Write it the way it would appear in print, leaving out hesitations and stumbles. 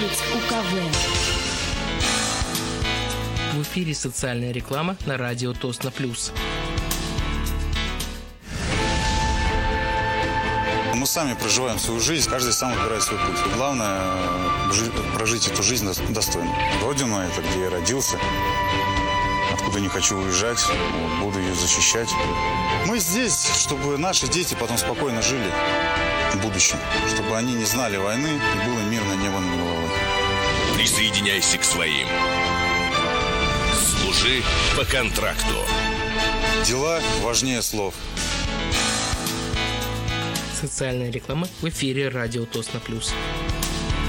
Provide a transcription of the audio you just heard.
9 УКВ. В эфире социальная реклама на радио Тосно Плюс. Мы сами проживаем свою жизнь, каждый сам выбирает свой путь. Главное прожить эту жизнь достойно. Родину — это где я родился, откуда не хочу уезжать, буду ее защищать. Мы здесь, чтобы наши дети потом спокойно жили в будущем, чтобы они не знали войны и было мирное небо над головой. Присоединяйся к своим. Служи по контракту. Дела важнее слов. Социальная реклама в эфире радио Тосно Плюс.